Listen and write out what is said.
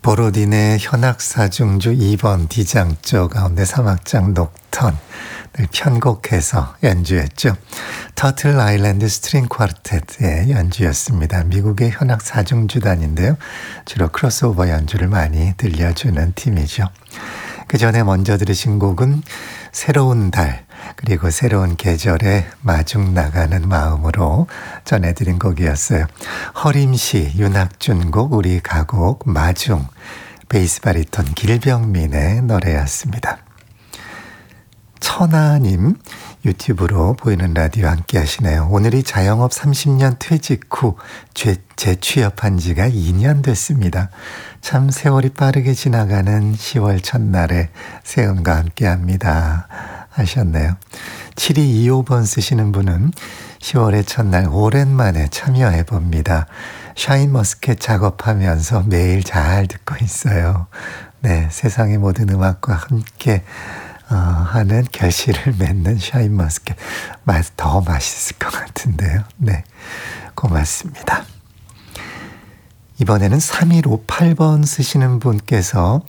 보로딘의 현악사중주 2번 D장조 가운데 3악장 녹턴을 편곡해서 연주했죠. 터틀 아일랜드 스트링 쿼르텟의 연주였습니다. 미국의 현악사중주단인데요. 주로 크로스오버 연주를 많이 들려주는 팀이죠. 그 전에 먼저 들으신 곡은 새로운 달 그리고 새로운 계절에 마중 나가는 마음으로 전해드린 곡이었어요. 허림시, 윤학준 곡, 우리 가곡, 마중, 베이스 바리톤 길병민의 노래였습니다. 천하님 유튜브로 보이는 라디오 함께 하시네요. 오늘이 자영업 30년 퇴직 후 재취업한 지가 2년 됐습니다. 참 세월이 빠르게 지나가는 10월 첫날에 세음과 함께 합니다 하셨네요. 7225번 쓰시는 분은 10월의 첫날 오랜만에 참여해봅니다. 샤인머스켓 작업하면서 매일 잘 듣고 있어요. 네, 세상의 모든 음악과 함께 하는 결실을 맺는 샤인머스켓 더 맛있을 것 같은데요. 네, 고맙습니다. 이번에는 3158번 쓰시는 분께서